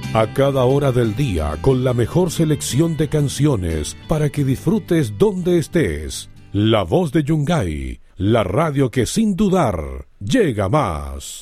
A cada hora del día con la mejor selección de canciones para que disfrutes donde estés. La Voz de Yungay, la radio que sin dudar llega más.